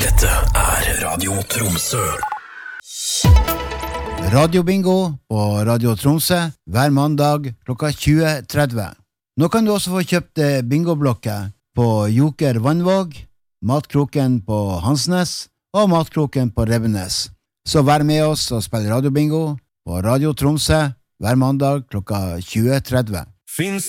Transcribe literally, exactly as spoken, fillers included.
Dette er Radio Tromsø. Radio Bingo på Radio Tromsø hver mandag klokka tjue tretti. Nå kan du også få kjøpt bingoblokker på Joker Vannvåg, Matkroken på Hansnes og Matkroken på Rebbenes. Så vær med oss og spill Radio Bingo på Radio Tromsø hver mandag klokka tjue tretti. Finns